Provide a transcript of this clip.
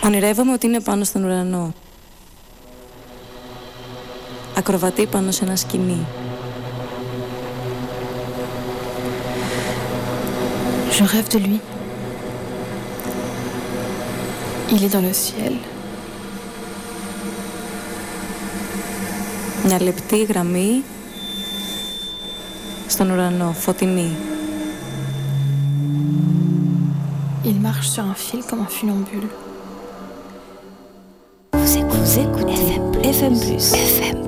Ονειρεύομαι ότι είναι πάνω στον ουρανό. Ακροβατεί πάνω σε ένα σκηνή. Je rêve de lui. Il est dans le ciel. Μια λεπτή γραμμή στον ουρανό, φωτεινή. Il marche sur un fil comme un funambule. Vous écoutez FM+. FM+.